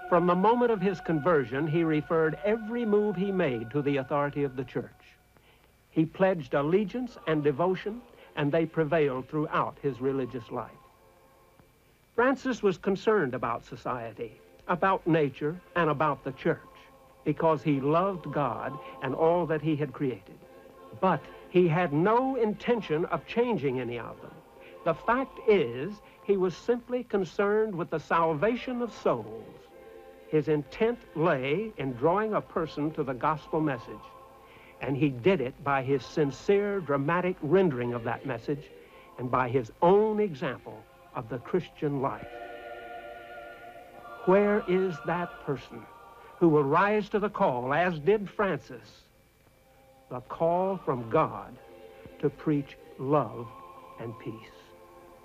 From the moment of his conversion, he referred every move he made to the authority of the church. He pledged allegiance and devotion, and they prevailed throughout his religious life. Francis was concerned about society, about nature, and about the church, because he loved God and all that he had created. But he had no intention of changing any of them. The fact is, he was simply concerned with the salvation of souls. His intent lay in drawing a person to the gospel message, and he did it by his sincere, dramatic rendering of that message and by his own example of the Christian life. Where is that person who will rise to the call, as did Francis, the call from God to preach love and peace?